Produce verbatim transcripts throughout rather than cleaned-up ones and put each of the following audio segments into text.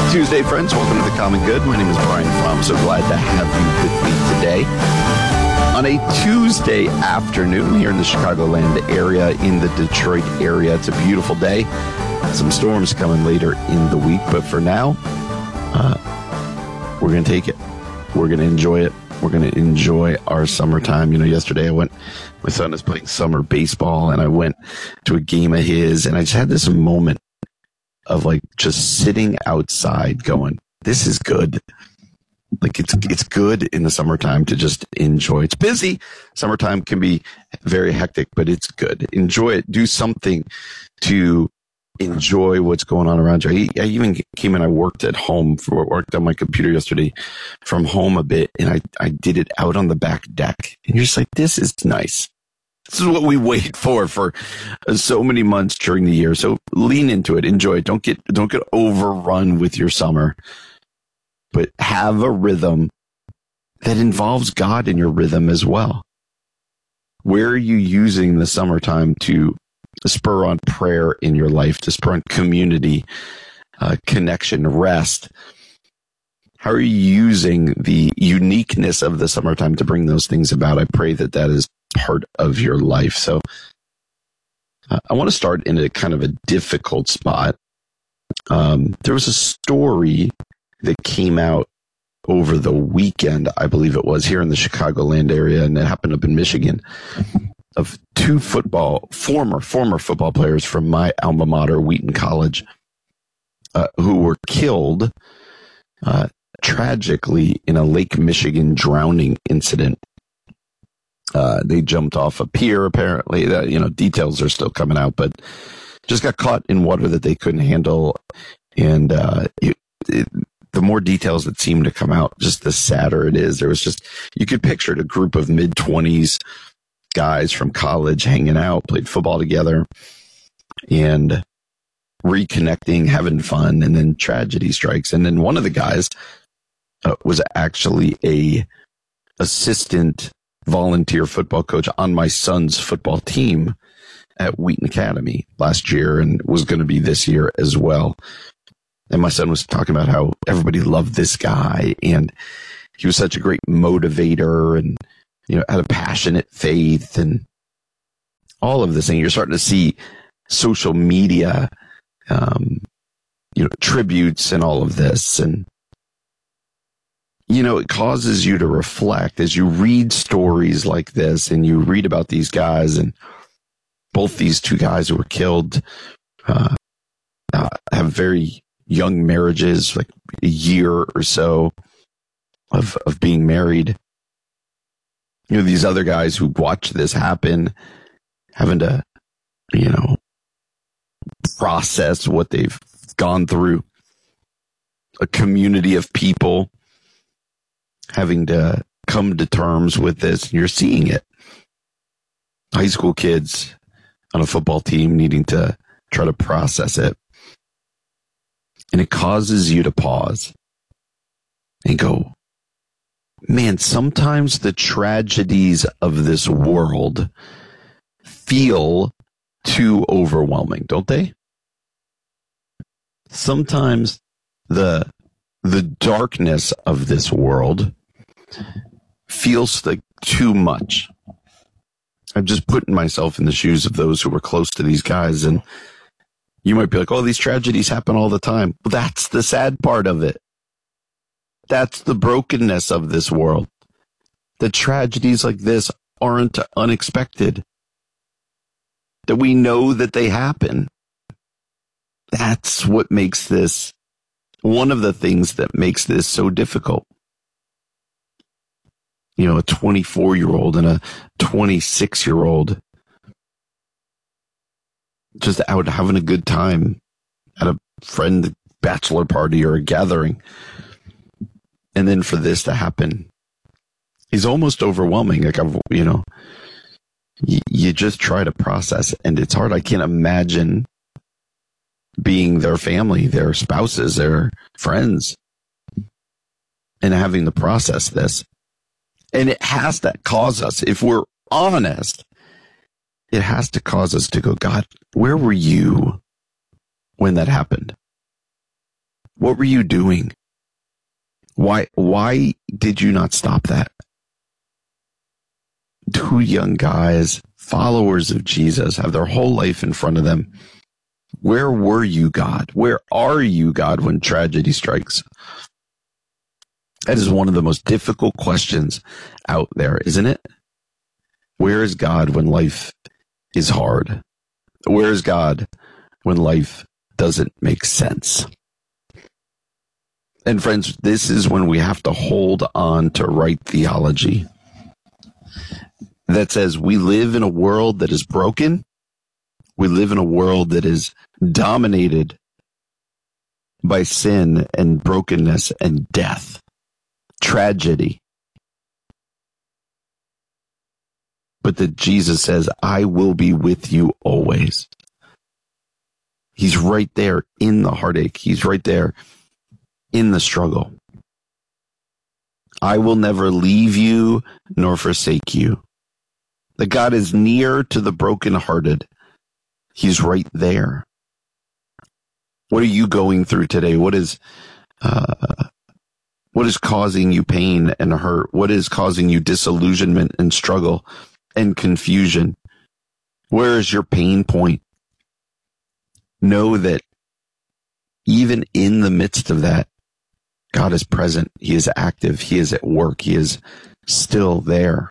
Tuesday, friends. Welcome to The Common Good. My name is Brian Fromm. So glad to have you with me today. On a Tuesday afternoon here in the Chicagoland area, in the Detroit area, it's a beautiful day. Some storms coming later in the week, but for now, uh, we're going to take it. We're going to enjoy it. We're going to enjoy our summertime. You know, yesterday I went, my son is playing summer baseball, and I went to a game of his, and I just had this moment of like just sitting outside going, this is good. Like it's it's good in the summertime to just enjoy. It's busy. Summertime can be very hectic, but it's good. Enjoy it. Do something to enjoy what's going on around you. I, I even came in, I worked at home, for worked on my computer yesterday from home a bit, and I, I did it out on the back deck. And you're just like, this is nice. This is what we wait for for so many months during the year. So lean into it, enjoy it. Don't get don't get overrun with your summer, but have a rhythm that involves God in your rhythm as well. Where are you using the summertime to spur on prayer in your life, to spur on community, uh, connection, rest? How are you using the uniqueness of the summertime to bring those things about? I pray that that is part of your life. So uh, I want to start in a kind of a difficult spot. Um, there was a story that came out over the weekend, I believe it was, here in the Chicagoland area, and it happened up in Michigan, of two football, former, former football players from my alma mater, Wheaton College, uh, who were killed uh, tragically in a Lake Michigan drowning incident. Uh, they jumped off a pier, apparently. That, you know, details are still coming out, but just got caught in water that they couldn't handle. And uh, it, it, the more details that seem to come out, just the sadder it is. There was just, you could picture it, a group of mid-twenties guys from college hanging out, played football together, and reconnecting, having fun, and then tragedy strikes. And then one of the guys uh, was actually a assistant volunteer football coach on my son's football team at Wheaton Academy last year, and was going to be this year as well. And my son was talking about how everybody loved this guy, and he was such a great motivator, and, you know, had a passionate faith, and all of this. And you're starting to see social media, um, you know, tributes and all of this. And, you know, it causes you to reflect as you read stories like this, and you read about these guys, and both these two guys who were killed uh, uh, have very young marriages, like a year or so of of being married. You know, these other guys who watched this happen, having to, you know, process what they've gone through. A community of people having to come to terms with this. You're seeing it. High school kids on a football team needing to try to process it. And it causes you to pause and go, man, sometimes the tragedies of this world feel too overwhelming, don't they? Sometimes the the darkness of this world feels like too much. I'm just putting myself in the shoes of those who were close to these guys, and you might be like, oh, these tragedies happen all the time. Well, that's the sad part of it. That's the brokenness of this world. The tragedies like this aren't unexpected. That we know that they happen. That's what makes this, one of the things that makes this so difficult. You know, a twenty-four-year-old and a twenty-six-year-old just out having a good time at a friend bachelor party or a gathering. And then for this to happen is almost overwhelming. Like, I've, you know, you, you just try to process, and it's hard. I can't imagine being their family, their spouses, their friends, and having to process this. And it has to cause us, if we're honest, it has to cause us to go, God, where were you when that happened? What were you doing? Why, why did you not stop that? Two young guys, followers of Jesus, have their whole life in front of them. Where were you, God? Where are you, God, when tragedy strikes? That is one of the most difficult questions out there, isn't it? Where is God when life is hard? Where is God when life doesn't make sense? And friends, this is when we have to hold on to right theology that says we live in a world that is broken. We live in a world that is dominated by sin and brokenness and death, tragedy. But that Jesus says, I will be with you always. He's right there in the heartache. He's right there in the struggle. I will never leave you nor forsake you. That God is near to the brokenhearted. He's right there. What are you going through today? What is, uh, what is causing you pain and hurt? What is causing you disillusionment and struggle and confusion? Where is your pain point? Know that even in the midst of that, God is present. He is active. He is at work. He is still there.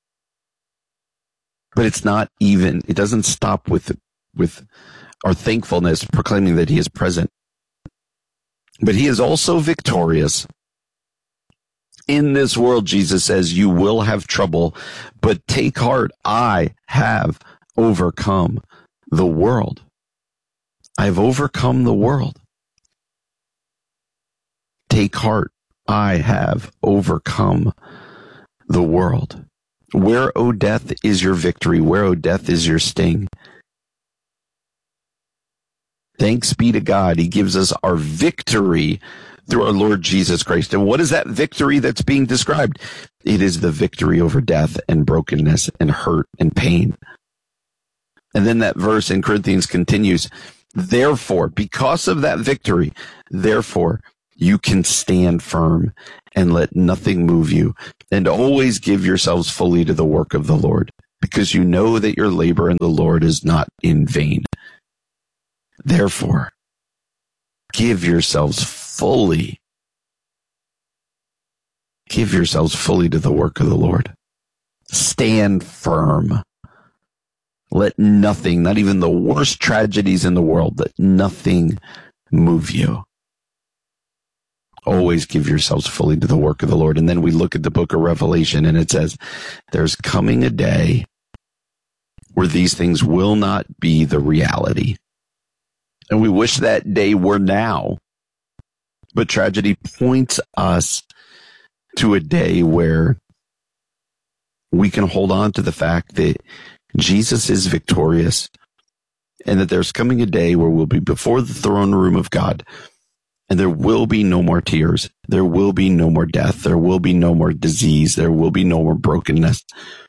But it's not even, it doesn't stop with, with our thankfulness, proclaiming that he is present. But he is also victorious. In this world, Jesus says, you will have trouble, but take heart. I have overcome the world. I have overcome the world. Take heart. I have overcome the world. Where, O death, is your victory? Where, O death, is your sting? Thanks be to God. He gives us our victory through our Lord Jesus Christ. And what is that victory that's being described? It is the victory over death and brokenness and hurt and pain. And then that verse in Corinthians continues, therefore, because of that victory, therefore, you can stand firm and let nothing move you, and always give yourselves fully to the work of the Lord, because you know that your labor in the Lord is not in vain. Therefore, give yourselves fully, give yourselves fully to the work of the Lord. Stand firm. Let nothing, not even the worst tragedies in the world, let nothing move you. Always give yourselves fully to the work of the Lord. And then we look at the book of Revelation and it says, there's coming a day where these things will not be the reality. And we wish that day were now. But tragedy points us to a day where we can hold on to the fact that Jesus is victorious and that there's coming a day where we'll be before the throne room of God. And there will be no more tears. There will be no more death. There will be no more disease. There will be no more brokenness.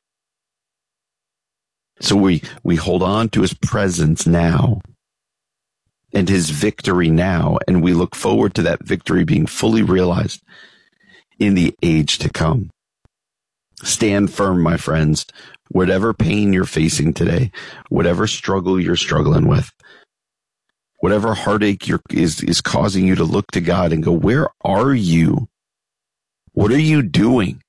So we, we hold on to his presence now and his victory now. And we look forward to that victory being fully realized in the age to come. Stand firm, my friends. Whatever pain you're facing today, whatever struggle you're struggling with, whatever heartache you're, is, is causing you to look to God and go, where are you? What are you doing?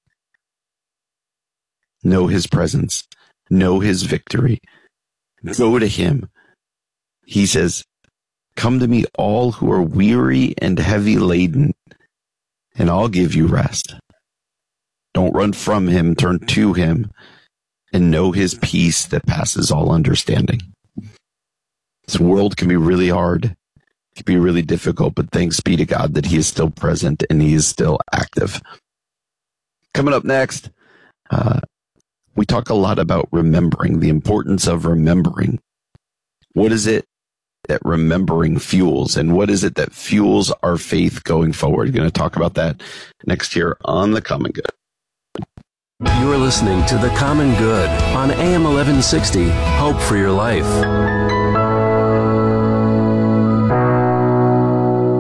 Know his presence. Know his victory. Go to him. He says, come to me all who are weary and heavy laden, and I'll give you rest. Don't run from him, turn to him, and know his peace that passes all understanding. This world can be really hard. It can be really difficult, but thanks be to God that he is still present and he is still active. Coming up next, uh, we talk a lot about remembering, the importance of remembering. What is it that remembering fuels, and what is it that fuels our faith going forward? We're going to talk about that next year on The Common Good. You are listening to The Common Good on A M eleven sixty, Hope for Your Life.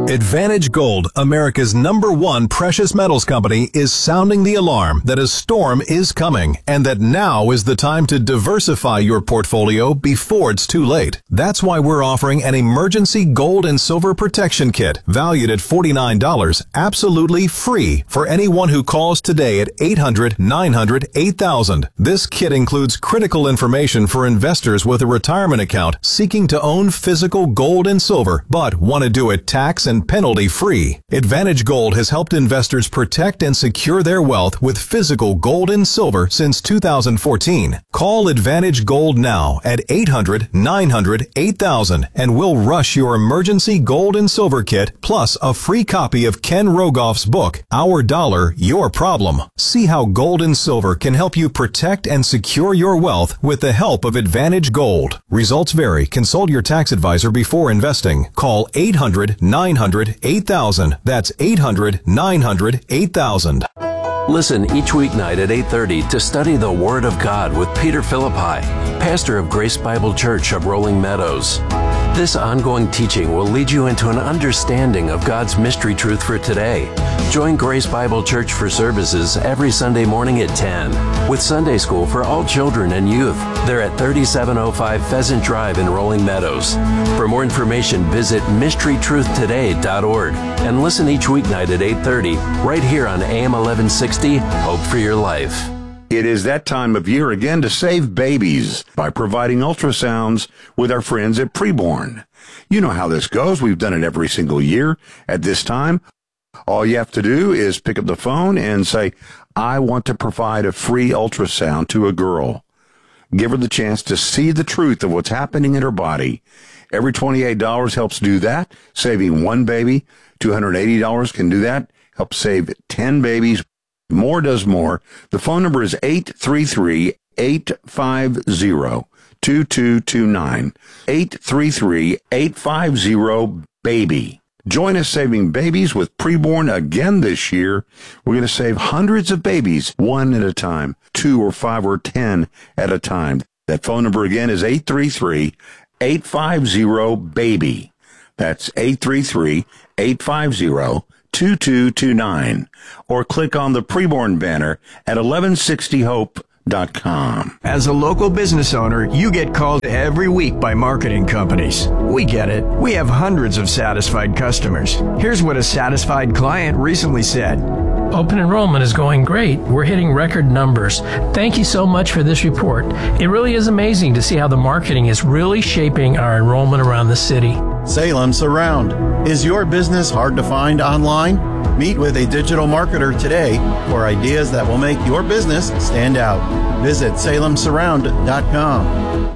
Advantage Gold, America's number one precious metals company, is sounding the alarm that a storm is coming and that now is the time to diversify your portfolio before it's too late. That's why we're offering an emergency gold and silver protection kit valued at forty-nine dollars, absolutely free for anyone who calls today at eight hundred, nine hundred, eight thousand. This kit includes critical information for investors with a retirement account seeking to own physical gold and silver, but want to do it tax and penalty-free. Advantage Gold has helped investors protect and secure their wealth with physical gold and silver since two thousand fourteen. Call Advantage Gold now at eight hundred, nine hundred, eight thousand and we'll rush your emergency gold and silver kit plus a free copy of Ken Rogoff's book, Our Dollar, Your Problem. See how gold and silver can help you protect and secure your wealth with the help of Advantage Gold. Results vary. Consult your tax advisor before investing. Call eight hundred, nine hundred, eight thousand. That's eight hundred, nine hundred, eight thousand. Listen each weeknight at eight thirty to study the Word of God with Peter Philippi, pastor of Grace Bible Church of Rolling Meadows. This ongoing teaching will lead you into an understanding of God's mystery truth for today. Join Grace Bible Church for services every Sunday morning at ten, with Sunday school for all children and youth. They're at thirty-seven oh five Pheasant Drive in Rolling Meadows. For more information, visit mystery truth today dot org and listen each weeknight at eight thirty right here on A M eleven sixty, Hope for Your Life. It is that time of year again to save babies by providing ultrasounds with our friends at Preborn. You know how this goes. We've done it every single year at this time. All you have to do is pick up the phone and say, I want to provide a free ultrasound to a girl. Give her the chance to see the truth of what's happening in her body. Every twenty-eight dollars helps do that, saving one baby. two hundred eighty dollars can do that, help save ten babies. More does more. The phone number is eight three three, eight five zero, two two two nine. eight three three, eight five zero, BABY. Join us saving babies with Preborn again this year. We're going to save hundreds of babies, one at a time, two or five or ten at a time. That phone number again is eight three three, eight five zero, BABY. That's eight three three, eight five zero, two two two nine. Or click on the Preborn banner at eleven sixty hope dot com. As a local business owner, you get called every week by marketing companies. We get it. We have hundreds of satisfied customers. Here's what a satisfied client recently said. Open enrollment is going great. We're hitting record numbers. Thank you so much for this report. It really is amazing to see how the marketing is really shaping our enrollment around the city. Salem Surround. Is your business hard to find online? Meet with a digital marketer today for ideas that will make your business stand out. Visit salem surround dot com.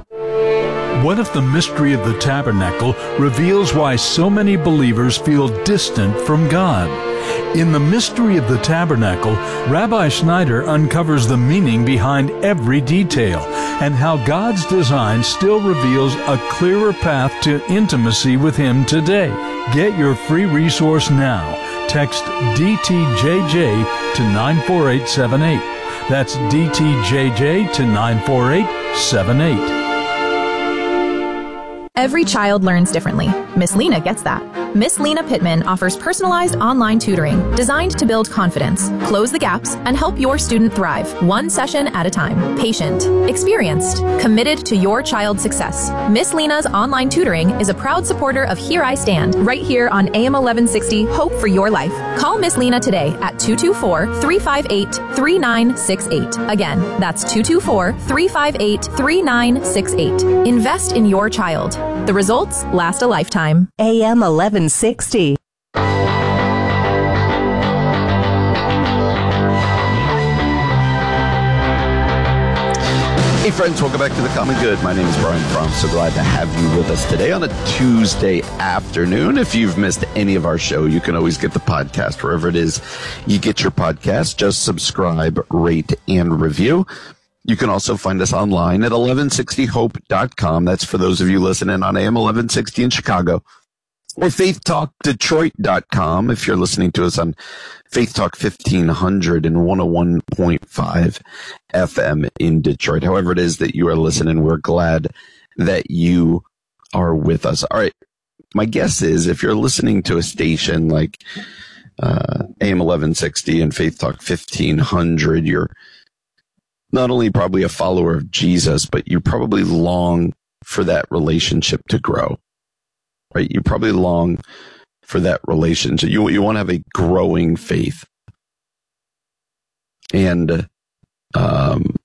What if the mystery of the tabernacle reveals why so many believers feel distant from God? In The Mystery of the Tabernacle, Rabbi Schneider uncovers the meaning behind every detail and how God's design still reveals a clearer path to intimacy with Him today. Get your free resource now. Text D T J J to nine four eight seven eight. That's D T J J to nine four eight seven eight. Every child learns differently. Miss Lena gets that. Miss Lena Pittman offers personalized online tutoring designed to build confidence, close the gaps, and help your student thrive, one session at a time. Patient, experienced, committed to your child's success. Miss Lena's online tutoring is a proud supporter of Here I Stand, right here on A M eleven sixty, Hope for Your Life. Call Miss Lena today at two two four, three five eight, three nine six eight. Again, that's two two four, three five eight, three nine six eight. Invest in your child. The results last a lifetime. A M eleven sixty. Hey friends, welcome back to The Common Good. My name is Brian Fromm. So glad to have you with us today on a Tuesday afternoon. If you've missed any of our show, you can always get the podcast wherever it is you get your podcast. Just subscribe, rate, and review. You can also find us online at eleven sixty hope dot com. That's for those of you listening on A M eleven sixty in Chicago. Or faith talk detroit dot com if you're listening to us on Faith Talk fifteen hundred and one oh one point five F M in Detroit. However it is that you are listening, we're glad that you are with us. All right. my guess is if you're listening to a station like uh, A M eleven sixty and Faith Talk fifteen hundred, you're not only probably a follower of Jesus, but you probably long for that relationship to grow, right? You probably long for that relationship. You, you want to have a growing faith. And, um,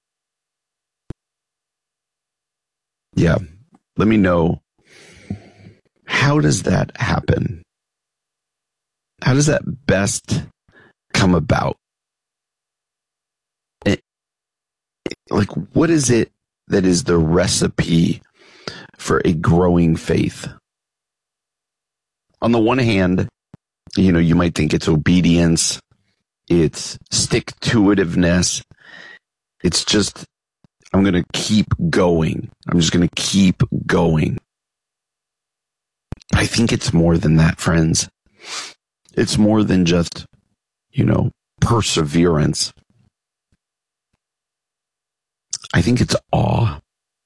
yeah, let me know, how does that happen? How does that best come about? It, like, what is it that is the recipe for a growing faith? On the one hand, you know, you might think it's obedience, it's stick-to-itiveness, it's just, I'm going to keep going. I'm just going to keep going. I think it's more than that, friends. It's more than just, you know, perseverance. I think it's awe.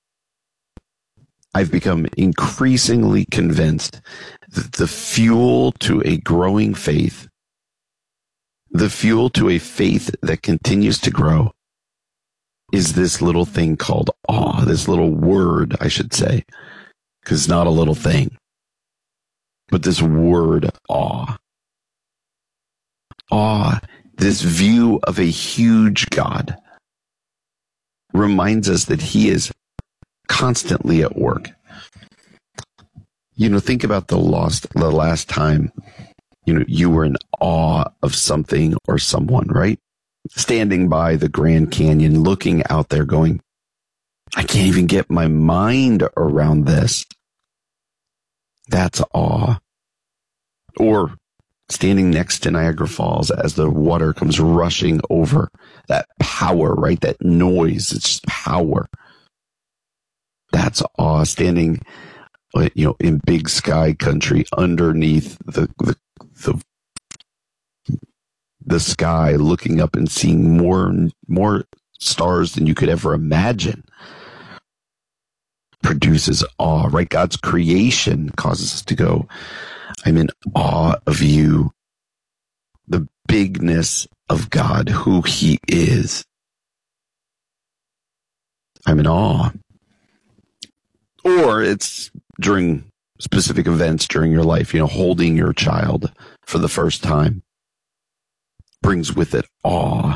I've become increasingly convinced that the fuel to a growing faith, the fuel to a faith that continues to grow, is this little thing called awe, this little word, I should say, because it's not a little thing, but this word awe. Awe, this view of a huge God, reminds us that he is constantly at work. You know, think about the last, the last time, you know, you were in awe of something or someone, right? Standing by the Grand Canyon, looking out there going, I can't even get my mind around this. That's awe. Or standing next to Niagara Falls as the water comes rushing over. That power, right? That noise, it's just power. That's awe. Standing, you know, in big sky country underneath the, the, the, the sky, looking up and seeing more, more stars than you could ever imagine, produces awe, right? God's creation causes us to go, I'm in awe of you. The bigness of God, who he is. I'm in awe. Or it's during specific events during your life, you know, holding your child for the first time brings with it awe.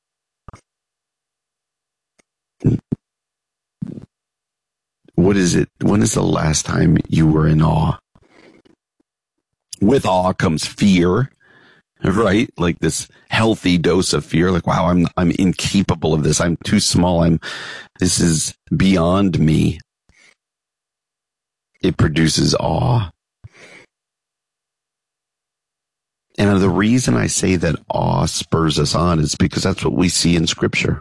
What is it? When is the last time you were in awe? With awe comes fear, right? Like this healthy dose of fear. Like, wow, I'm I'm incapable of this. I'm too small. I'm this is beyond me. It produces awe. And the reason I say that awe spurs us on is because that's what we see in Scripture.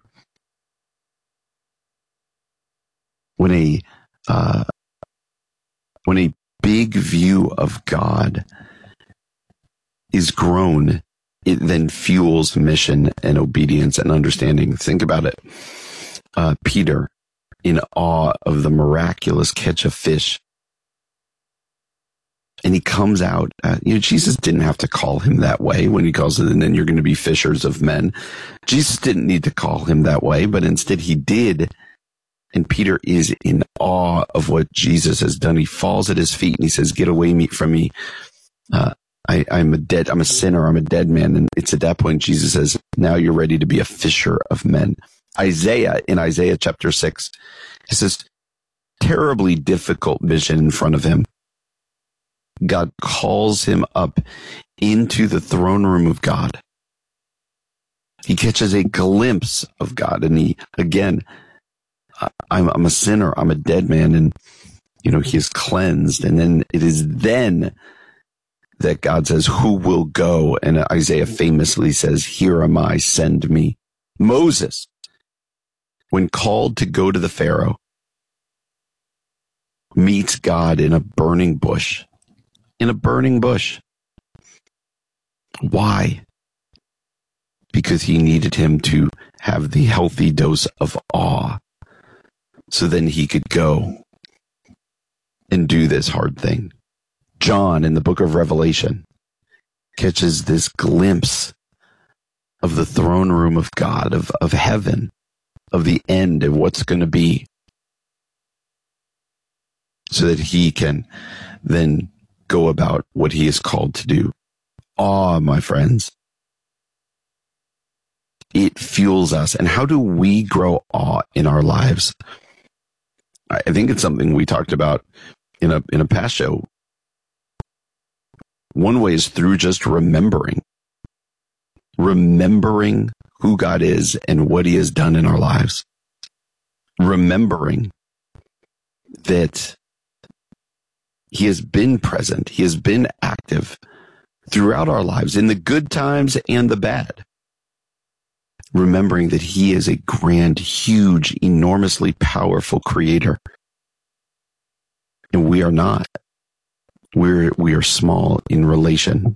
When a uh, when a big view of God is grown, it then fuels mission and obedience and understanding. Think about it. Uh, Peter, in awe of the miraculous catch of fish, and he comes out, uh, you know, Jesus didn't have to call him that way when he calls it, and then you're going to be fishers of men. Jesus didn't need to call him that way, but instead he did. And Peter is in awe of what Jesus has done. He falls at his feet and he says, get away me, from me. Uh, I, I'm a dead, I'm a sinner. I'm a dead man. And it's at that point Jesus says, now you're ready to be a fisher of men. Isaiah, in Isaiah chapter six, he says, terribly difficult mission in front of him. God calls him up into the throne room of God. He catches a glimpse of God, and he, again, I'm, I'm a sinner, I'm a dead man, and, you know, he is cleansed. And then it is then that God says, who will go? And Isaiah famously says, here am I, send me. Moses, when called to go to the Pharaoh, meets God in a burning bush. In a burning bush. Why? Because he needed him to have the healthy dose of awe. So then he could go and do this hard thing. John in the book of Revelation catches this glimpse of the throne room of God, of, of heaven, of the end of what's going to be, so that he can then go about what he is called to do. Awe, my friends. It fuels us. And how do we grow awe in our lives? I think it's something we talked about in a in a past show. One way is through just remembering. Remembering who God is and what he has done in our lives. Remembering that he has been present. He has been active throughout our lives, in the good times and the bad. Remembering that he is a grand, huge, enormously powerful creator. And we are not. We're, we are small in relation.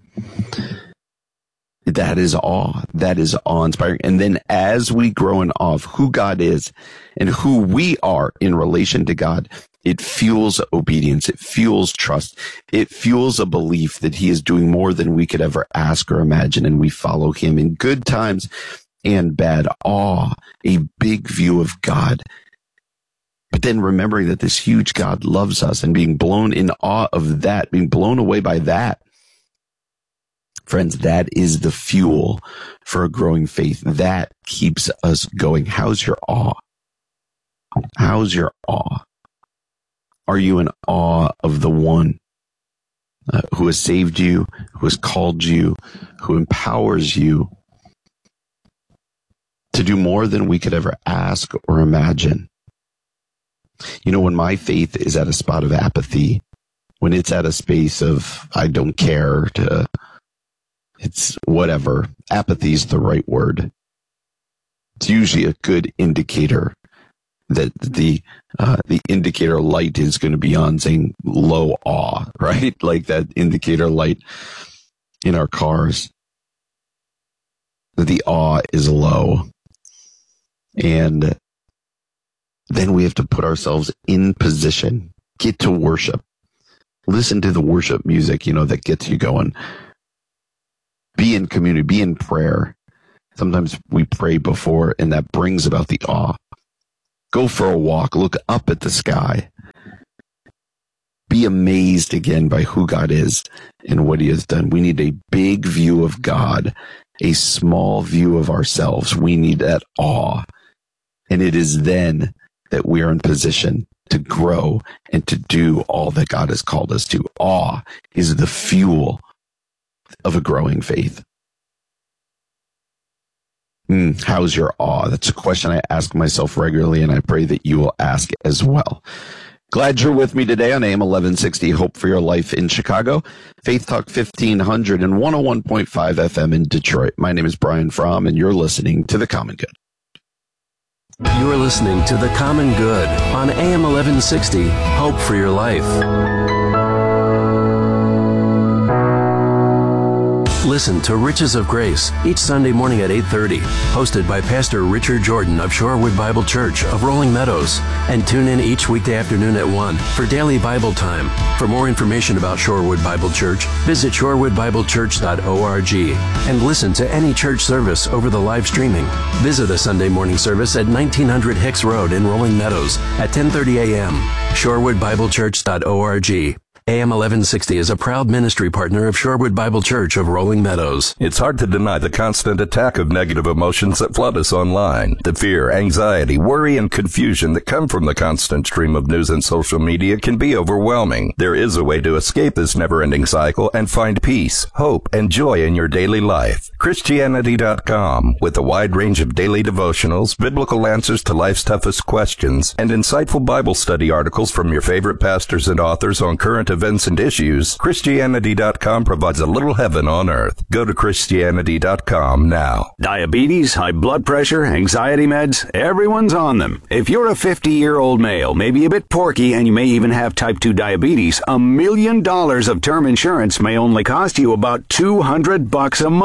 That is awe. That is awe-inspiring. And then as we grow in awe of who God is and who we are in relation to God, it fuels obedience. It fuels trust. It fuels a belief that he is doing more than we could ever ask or imagine, and we follow him in good times and bad. Awe, a big view of God. But then remembering that this huge God loves us and being blown in awe of that, being blown away by that. Friends, that is the fuel for a growing faith. That keeps us going. How's your awe? How's your awe? Are you in awe of the one uh, who has saved you, who has called you, who empowers you to do more than we could ever ask or imagine? You know, when my faith is at a spot of apathy, when it's at a space of I don't care, to it's whatever, apathy is the right word. It's usually a good indicator that the uh, the indicator light is going to be on, saying low awe, right? Like that indicator light in our cars. The awe is low. And then we have to put ourselves in position, get to worship, listen to the worship music, you know, that gets you going. Be in community, be in prayer. Sometimes we pray before, and that brings about the awe. Go for a walk, look up at the sky. Be amazed again by who God is and what he has done. We need a big view of God, a small view of ourselves. We need that awe. And it is then that we are in position to grow and to do all that God has called us to. Awe is the fuel of a growing faith. Mm, how's your awe? That's a question I ask myself regularly, and I pray that you will ask as well. Glad you're with me today on A M eleven sixty, Hope for Your Life in Chicago, Faith Talk fifteen hundred and one oh one point five F M in Detroit. My name is Brian Fromm, and you're listening to The Common Good. You're listening to The Common Good on A M eleven sixty, Hope for Your Life. Listen to Riches of Grace each Sunday morning at eight thirty, hosted by Pastor Richard Jordan of Shorewood Bible Church of Rolling Meadows. And tune in each weekday afternoon at one for daily Bible time. For more information about Shorewood Bible Church, visit shorewood bible church dot org and listen to any church service over the live streaming. Visit a Sunday morning service at nineteen hundred Hicks Road in Rolling Meadows at ten thirty a.m. shorewood bible church dot org. A M eleven sixty is a proud ministry partner of Shorewood Bible Church of Rolling Meadows. It's hard to deny the constant attack of negative emotions that flood us online. The fear, anxiety, worry, and confusion that come from the constant stream of news and social media can be overwhelming. There is a way to escape this never-ending cycle and find peace, hope, and joy in your daily life. Christianity dot com, with a wide range of daily devotionals, biblical answers to life's toughest questions, and insightful Bible study articles from your favorite pastors and authors on current events and issues, Christianity dot com provides a little heaven on earth. Go to Christianity dot com now. Diabetes, high blood pressure, anxiety meds, everyone's on them. If you're a fifty-year-old male, maybe a bit porky, and you may even have type two diabetes, a million dollars of term insurance may only cost you about two hundred bucks a month.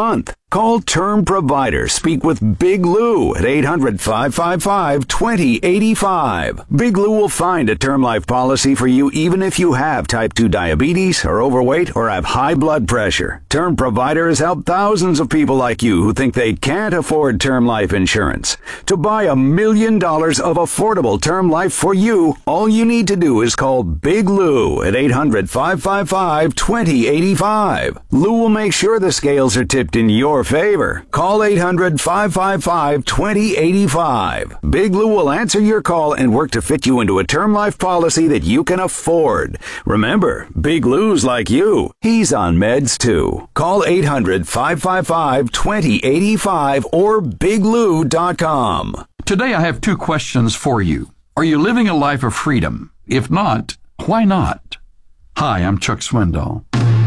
Call Term Provider. Speak with Big Lou at eight hundred, five five five, two zero eight five. Big Lou will find a term life policy for you even if you have type two diabetes, are overweight, or have high blood pressure. Term Provider has helped thousands of people like you who think they can't afford term life insurance. To buy a million dollars of affordable term life for you, all you need to do is call Big Lou at eight hundred, five five five, two zero eight five. Lou will make sure the scales are tipped in your favor. Call eight hundred, five five five, two zero eight five. Big Lou will answer your call and work to fit you into a term life policy that you can afford. Remember, Big Lou's like you. He's on meds too. Call eight hundred, five five five, two zero eight five or big lou dot com. Today I have two questions for you. Are you living a life of freedom? If not, why not? Hi, I'm Chuck Swindoll.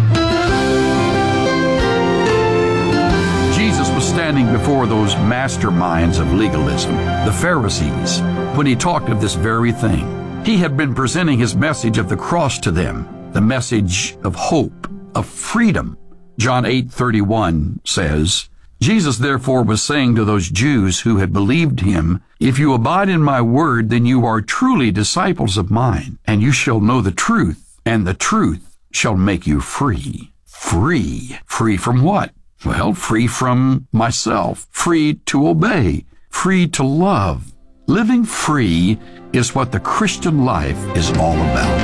Jesus was standing before those masterminds of legalism, the Pharisees, when he talked of this very thing. He had been presenting his message of the cross to them, the message of hope, of freedom. John eight thirty-one says, Jesus therefore was saying to those Jews who had believed him, if you abide in my word, then you are truly disciples of mine, and you shall know the truth, and the truth shall make you free. Free. Free from what? Well, free from myself, free to obey, free to love. Living free is what the Christian life is all about.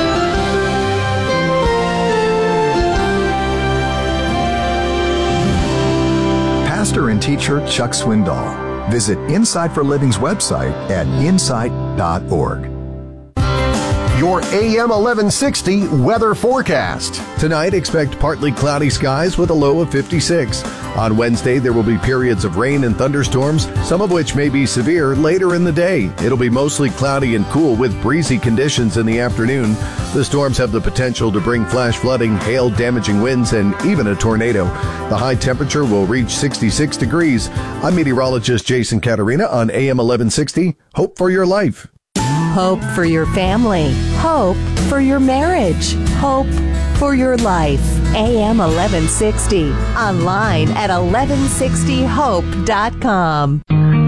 Pastor and teacher Chuck Swindoll. Visit Insight for Living's website at insight dot org. Your A M eleven sixty weather forecast. Tonight, expect partly cloudy skies with a low of fifty-six. On Wednesday, there will be periods of rain and thunderstorms, some of which may be severe later in the day. It'll be mostly cloudy and cool with breezy conditions in the afternoon. The storms have the potential to bring flash flooding, hail, damaging winds, and even a tornado. The high temperature will reach sixty-six degrees. I'm meteorologist Jason Caterina on A M eleven sixty. Hope for your life. Hope for your family. Hope for your marriage. Hope for your life. A M eleven sixty. Online at eleven sixty hope dot com.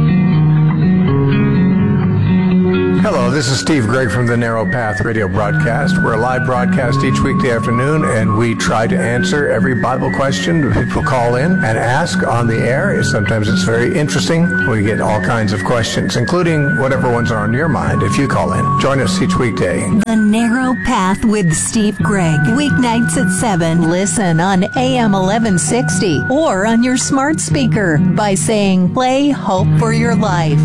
Hello, this is Steve Gregg from the Narrow Path radio broadcast. We're a live broadcast each weekday afternoon, and we try to answer every Bible question people call in and ask on the air. Sometimes it's very interesting. We get all kinds of questions, including whatever ones are on your mind if you call in. Join us each weekday. The Narrow Path with Steve Gregg. Weeknights at seven. Listen on A M eleven sixty or on your smart speaker by saying, play Hope for Your Life.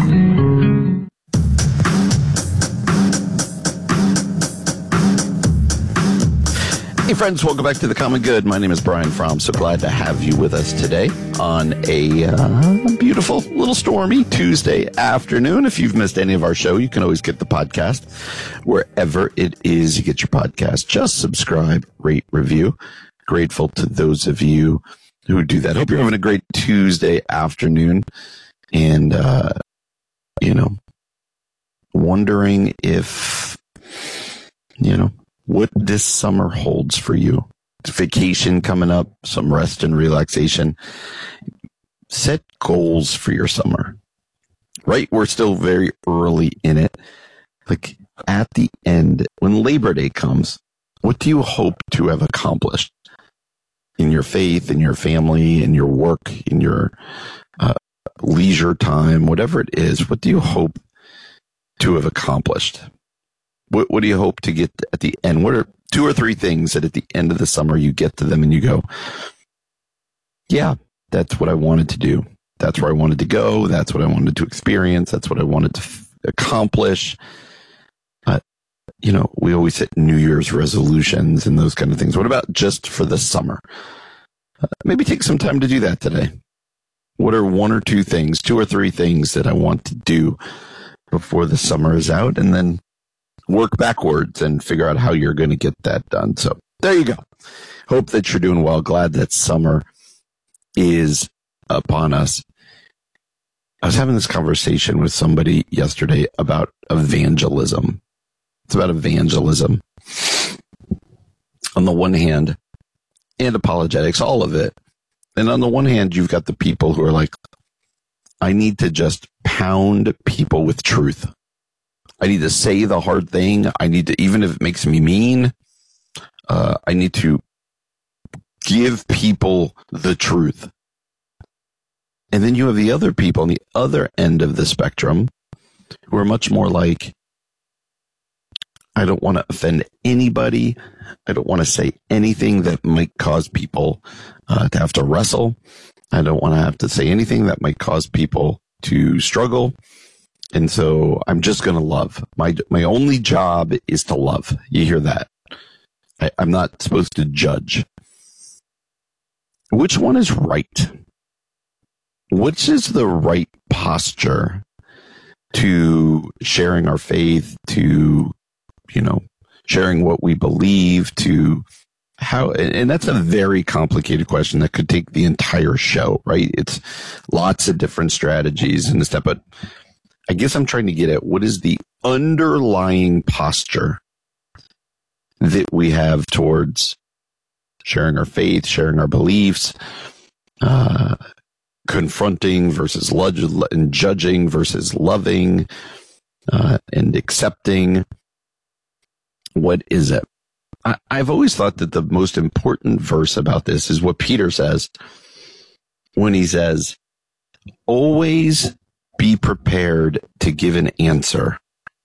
Hey friends, welcome back to The Common Good. My name is Brian Fromm. So glad to have you with us today on a uh, beautiful, little stormy Tuesday afternoon. If you've missed any of our show, you can always get the podcast wherever it is you get your podcast. Just subscribe, rate, review. Grateful to those of you who do that. Hope you're having a great Tuesday afternoon and, uh, you know, wondering if, you know, what this summer holds for you. Vacation coming up, some rest and relaxation. Set goals for your summer. Right? We're still very early in it. Like at the end, when Labor Day comes, what do you hope to have accomplished in your faith, in your family, in your work, in your uh, leisure time, whatever it is? What do you hope to have accomplished? What, what do you hope to get at the end? What are two or three things that at the end of the summer you get to them and you go, yeah, that's what I wanted to do. That's where I wanted to go. That's what I wanted to experience. That's what I wanted to f- accomplish. Uh, you know, we always hit New Year's resolutions and those kind of things. What about just for the summer? Uh, maybe take some time to do that today. What are one or two things, two or three things that I want to do before the summer is out? And then work backwards and figure out how you're going to get that done. So there you go. Hope that you're doing well. Glad that summer is upon us. I was having this conversation with somebody yesterday about evangelism. It's about evangelism. On the one hand, and apologetics, all of it. And on the one hand, you've got the people who are like, I need to just pound people with truth. I need to say the hard thing. I need to, even if it makes me mean, uh, I need to give people the truth. And then you have the other people on the other end of the spectrum who are much more like, I don't want to offend anybody. I don't want to say anything that might cause people uh, to have to wrestle. I don't want to have to say anything that might cause people to struggle. And so I'm just going to love. My my only job is to love. You hear that? I, I'm not supposed to judge. Which one is right? Which is the right posture to sharing our faith, to, you know, sharing what we believe, to how, and that's a very complicated question that could take the entire show, right? It's lots of different strategies and stuff, but I guess I'm trying to get at what is the underlying posture that we have towards sharing our faith, sharing our beliefs, uh, confronting versus lo- and judging versus loving, uh, and accepting. What is it? I, I've always thought that the most important verse about this is what Peter says when he says, always be prepared to give an answer.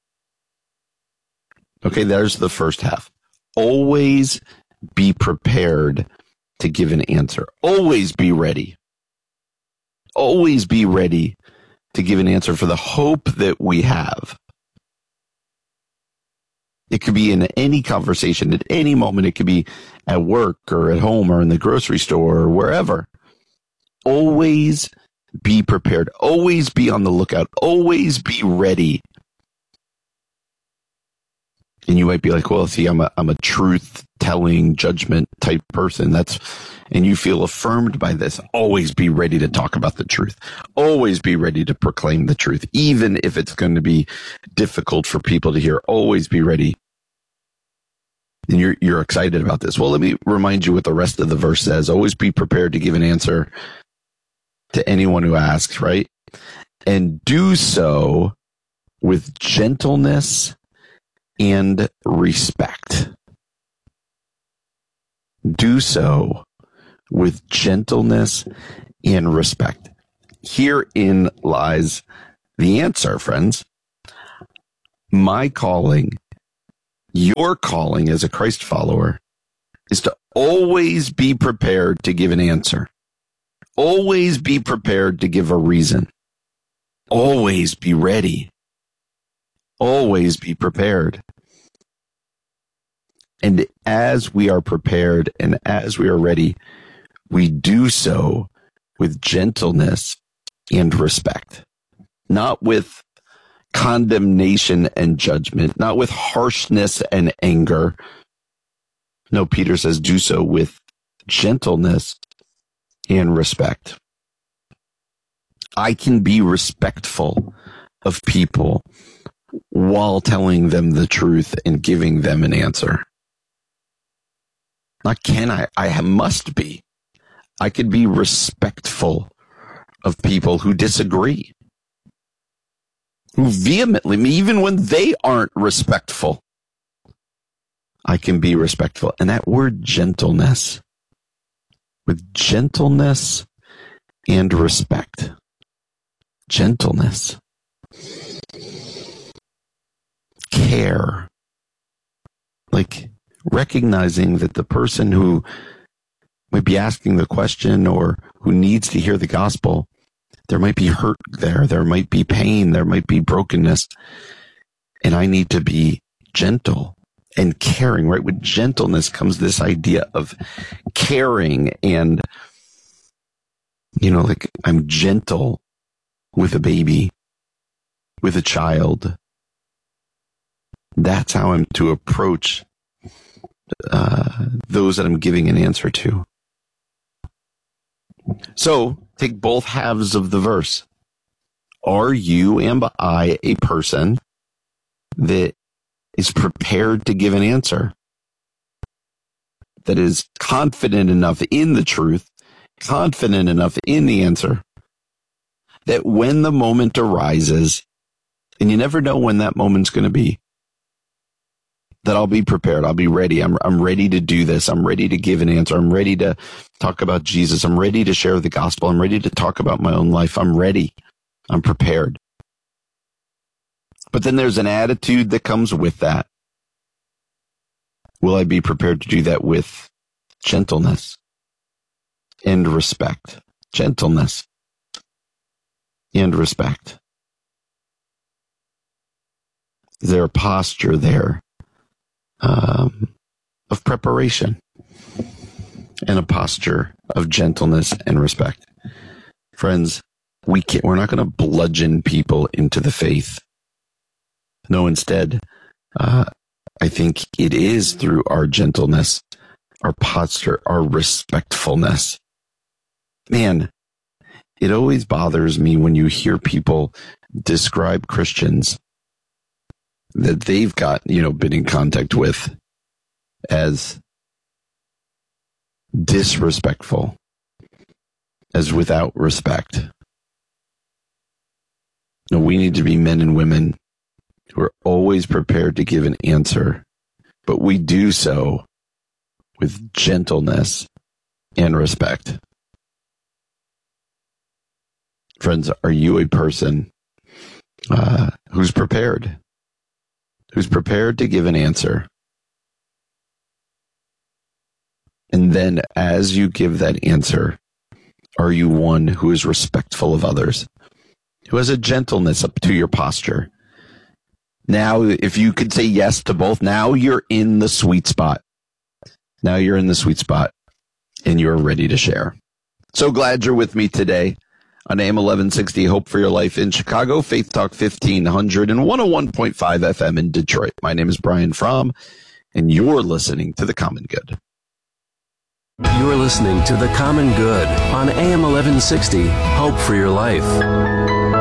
Okay, there's the first half. Always be prepared to give an answer. Always be ready. Always be ready to give an answer for the hope that we have. It could be in any conversation at any moment. It could be at work or at home or in the grocery store or wherever. Always be prepared. Always be on the lookout. Always be ready. And you might be like, well, see, I'm a, I'm a truth-telling, judgment type person. That's, and you feel affirmed by this. Always be ready to talk about the truth. Always be ready to proclaim the truth, even if it's going to be difficult for people to hear. Always be ready. And you're, you're excited about this. Well, let me remind you what the rest of the verse says. Always be prepared to give an answer to anyone who asks, right? And do so with gentleness and respect. Do so with gentleness and respect. Herein lies the answer, friends. My calling, your calling as a Christ follower, is to always be prepared to give an answer. Always be prepared to give a reason. Always be ready. Always be prepared. And as we are prepared and as we are ready, we do so with gentleness and respect, not with condemnation and judgment, not with harshness and anger. No, Peter says do so with gentleness and respect. I can be respectful of people while telling them the truth and giving them an answer. Not can I, I must be. I could be respectful of people who disagree, who vehemently, even when they aren't respectful, I can be respectful. And that word gentleness, with gentleness and respect. Gentleness. Care. Like recognizing that the person who might be asking the question or who needs to hear the gospel, there might be hurt there. There might be pain. There might be brokenness. And I need to be gentle and caring, right? With gentleness comes this idea of caring and, you know, like I'm gentle with a baby, with a child. That's how I'm to approach uh, those that I'm giving an answer to. So take both halves of the verse. Are you and I a person that is prepared to give an answer, that is confident enough in the truth confident enough in the answer that when the moment arises, and you never know when that moment's going to be, that I'll be prepared. I'll be ready. I'm I'm ready to do this. I'm ready to give an answer. I'm ready to talk about Jesus. I'm ready to share the gospel. I'm ready to talk about my own life. I'm ready. I'm prepared. But then there's an attitude that comes with that. Will I be prepared to do that with gentleness and respect? Gentleness and respect. Is there a posture there um, of preparation and a posture of gentleness and respect? Friends, we can't, we're not going to bludgeon people into the faith. No, instead, uh, I think it is through our gentleness, our posture, our respectfulness. Man, it always bothers me when you hear people describe Christians that they've got, you know, been in contact with as disrespectful, as without respect. No, we need to be men and women who are always prepared to give an answer, but we do so with gentleness and respect. Friends, are you a person uh, who's prepared? Who's prepared to give an answer? And then as you give that answer, are you one who is respectful of others? Who has a gentleness up to your posture? Now, if you could say yes to both, now you're in the sweet spot. Now you're in the sweet spot and you're ready to share. So glad you're with me today on A M eleven sixty Hope for Your Life in Chicago, Faith Talk fifteen hundred and one oh one point five F M in Detroit. My name is Brian Fromm and you're listening to The Common Good. You're listening to The Common Good on A M eleven sixty Hope for Your Life.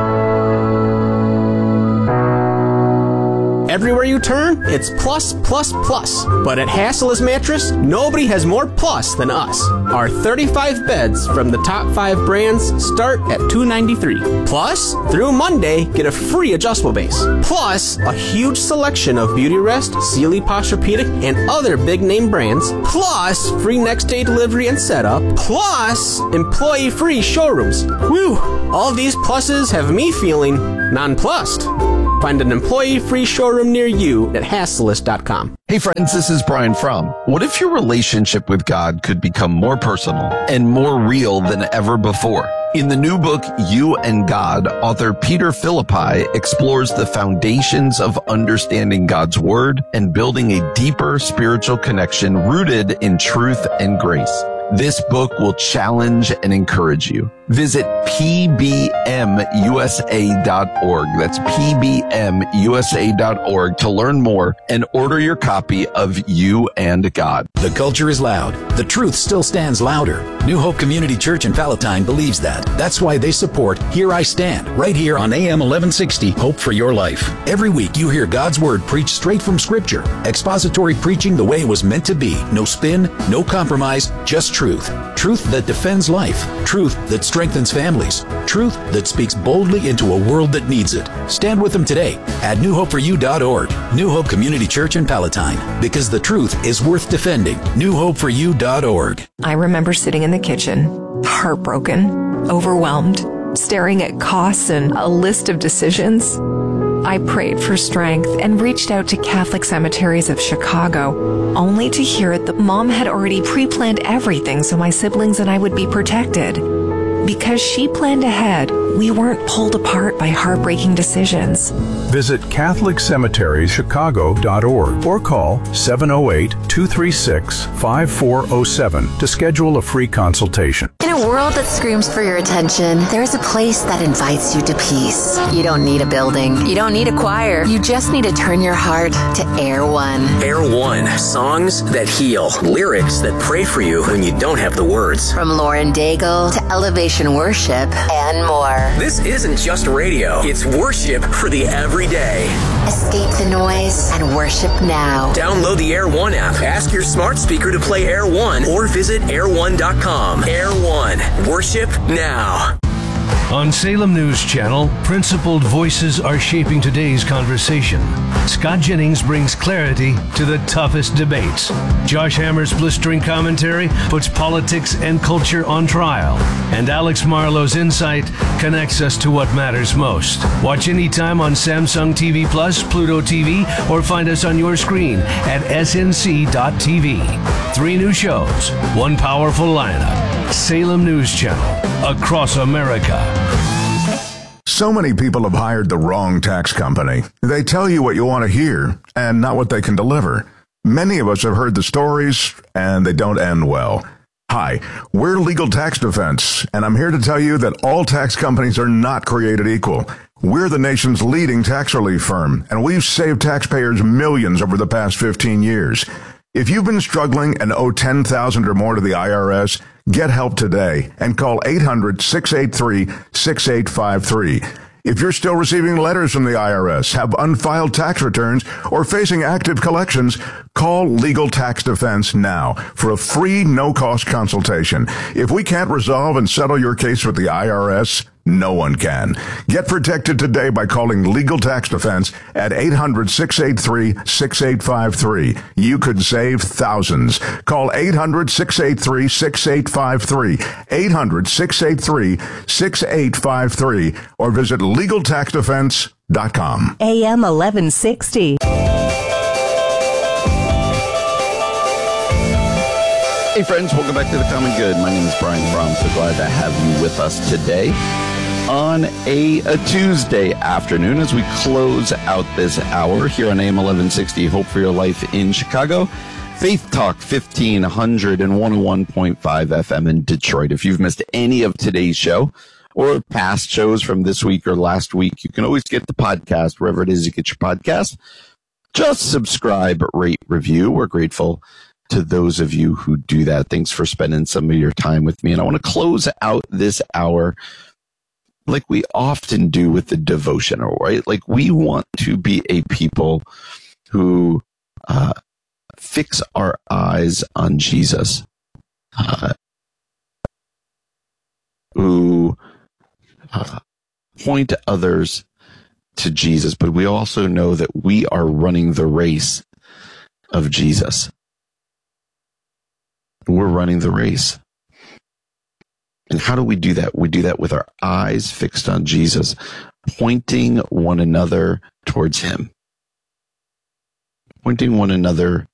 Everywhere you turn, it's plus, plus, plus. But at Hassel's Mattress, nobody has more plus than us. Our thirty-five beds from the top five brands start at two hundred ninety-three dollars. Plus, through Monday, get a free adjustable base. Plus, a huge selection of Beautyrest, Sealy Posturepedic, and other big-name brands. Plus, free next-day delivery and setup. Plus, employee-free showrooms. Whew! All these pluses have me feeling nonplussed. Find an employee-free showroom near you at Hasselist dot com. Hey friends, this is Brian Fromm. What if your relationship with God could become more personal and more real than ever before? In the new book, You and God, author Peter Philippi explores the foundations of understanding God's Word and building a deeper spiritual connection rooted in truth and grace. This book will challenge and encourage you. Visit P B M U S A dot org. That's P B M U S A dot org to learn more and order your copy of You and God. The culture is loud. The truth still stands louder. New Hope Community Church in Palatine believes that. That's why they support Here I Stand, right here on A M eleven sixty, Hope for Your Life. Every week you hear God's Word preached straight from Scripture. Expository preaching the way it was meant to be. No spin, no compromise, just truth. Truth that defends life. Truth that strengthens families. Truth that speaks boldly into a world that needs it. Stand with them today at new hope for you dot org. New Hope Community Church in Palatine. Because the truth is worth defending. new hope for you dot org. I remember sitting in the kitchen, heartbroken, overwhelmed, staring at costs and a list of decisions. I prayed for strength and reached out to Catholic Cemeteries of Chicago, only to hear that Mom had already pre-planned everything so my siblings and I would be protected. Because she planned ahead, we weren't pulled apart by heartbreaking decisions. Visit Catholic Cemeteries Chicago dot org or call seven oh eight, two three six, five four oh seven to schedule a free consultation. In a world that screams for your attention, there's a place that invites you to peace. You don't need a building. You don't need a choir. You just need to turn your heart to Air One. Air One. Songs that heal. Lyrics that pray for you when you don't have the words. From Lauren Daigle to Elevation Worship and more. Air. This isn't just radio, it's worship for the everyday. Escape the noise and worship now. Download the Air One app, ask your smart speaker to play Air One, or visit air one dot com. Air One, worship now. On Salem News Channel, principled voices are shaping today's conversation. Scott Jennings brings clarity to the toughest debates. Josh Hammer's blistering commentary puts politics and culture on trial. And Alex Marlowe's insight connects us to what matters most. Watch anytime on Samsung T V Plus, Pluto T V, or find us on your screen at S N C dot T V. Three new shows, one powerful lineup. Salem News Channel, across America. So many people have hired the wrong tax company. They tell you what you want to hear and not what they can deliver. Many of us have heard the stories, and they don't end well. Hi, we're Legal Tax Defense, and I'm here to tell you that all tax companies are not created equal. We're the nation's leading tax relief firm, and we've saved taxpayers millions over the past fifteen years. If you've been struggling and owe ten thousand dollars or more to the I R S, get help today and call eight hundred, six eight three, six eight five three. If you're still receiving letters from the I R S, have unfiled tax returns, or facing active collections, call Legal Tax Defense now for a free, no-cost consultation. If we can't resolve and settle your case with the I R S, no one can. Get protected today by calling Legal Tax Defense at eight hundred, six eight three, six eight five three. You could save thousands. Call eight hundred, six eight three, six eight five three, eight hundred, six eight three, six eight five three, or visit legal tax defense dot com. A M eleven sixty. Hey friends, welcome back to The Common Good. My name is Brian Fromm. So glad to have you with us today on a, a Tuesday afternoon as we close out this hour here on A M eleven sixty, Hope for Your Life in Chicago. Faith Talk fifteen hundred and one oh one point five F M in Detroit. If you've missed any of today's show or past shows from this week or last week, you can always get the podcast wherever it is you get your podcast. Just subscribe, rate, review. We're grateful to those of you who do that. Thanks for spending some of your time with me. And I want to close out this hour like we often do with the devotional, right? Like we want to be a people who uh, fix our eyes on Jesus, uh, who uh, point others to Jesus, but we also know that we are running the race of Jesus. We're running the race. And how do we do that? We do that with our eyes fixed on Jesus, pointing one another towards him. Pointing one another